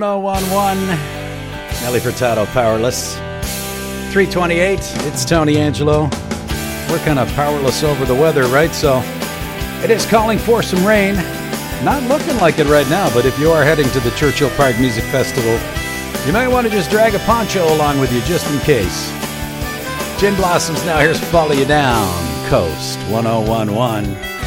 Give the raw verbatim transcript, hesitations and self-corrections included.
oh one one, Nelly Furtado, Powerless. three twenty-eight, it's Tony Angelo. We're kind of powerless over the weather, right? So it is calling for some rain. Not looking like it right now, but if you are heading to the Churchill Park Music Festival, you might want to just drag a poncho along with you just in case. Gin Blossoms now, here's Follow You Down, Coast one oh one one.